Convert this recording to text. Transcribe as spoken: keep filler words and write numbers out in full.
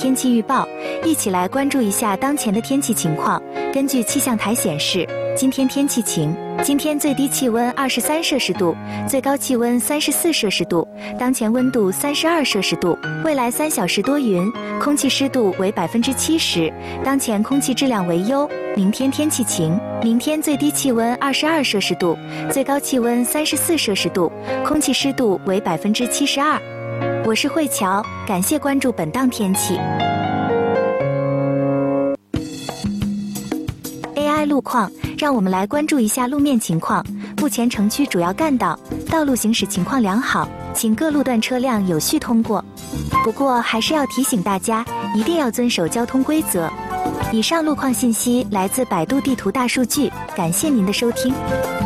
天气预报，一起来关注一下当前的天气情况。根据气象台显示，今天天气晴，今天最低气温二十三摄氏度，最高气温三十四摄氏度，当前温度三十二摄氏度。未来三小时多云，空气湿度为百分之七十，当前空气质量为优。明天天气晴，明天最低气温二十二摄氏度，最高气温三十四摄氏度，空气湿度为百分之七十二。我是慧乔，感谢关注本档天气。A I 路况，让我们来关注一下路面情况。目前城区主要干道道路行驶情况良好，请各路段车辆有序通过。不过还是要提醒大家，一定要遵守交通规则。以上路况信息来自百度地图大数据，感谢您的收听。